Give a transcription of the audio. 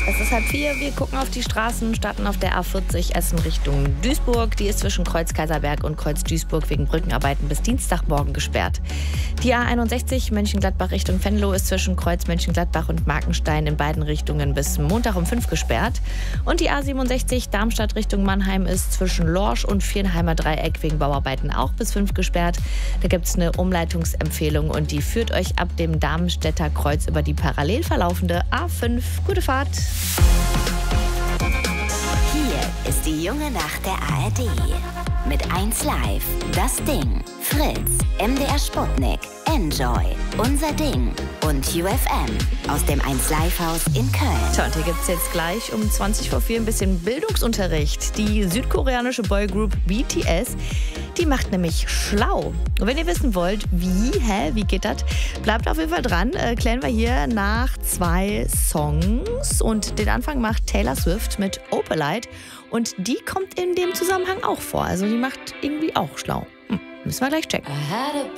Es ist 3:30, wir gucken auf die Straßen, starten auf der A40 Essen Richtung Duisburg. Die ist zwischen Kreuz Kaiserberg und Kreuz Duisburg wegen Brückenarbeiten bis Dienstagmorgen gesperrt. Die A61 Mönchengladbach Richtung Venlo ist zwischen Kreuz Mönchengladbach und Markenstein in beiden Richtungen bis Montag um 5 gesperrt. Und die A67 Darmstadt Richtung Mannheim ist zwischen Lorsch und Viernheimer Dreieck wegen Bauarbeiten auch bis 5 gesperrt. Da gibt es eine Umleitungsempfehlung und die führt euch ab dem Darmstädter Kreuz über die parallel verlaufende A5. Gute Fahrt! Hier ist die junge Nacht der ARD. Mit 1 Live, Das Ding, Fritz, MDR Sputnik, Enjoy, Unser Ding und UFM aus dem 1 Live Haus in Köln. So, und hier gibt es jetzt gleich um 20:04 ein bisschen Bildungsunterricht. Die südkoreanische Boygroup BTS, die macht nämlich schlau. Und wenn ihr wissen wollt, wie geht das? Bleibt auf jeden Fall dran. Klären wir hier nach 2 Songs. Und den Anfang macht Taylor Swift mit Opalite. Und die kommt in dem Zusammenhang auch vor. Also die macht irgendwie auch schlau. Müssen wir gleich checken.